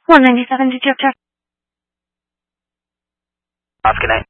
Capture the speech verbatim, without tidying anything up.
one ninety-seven, did you object? Off, good night.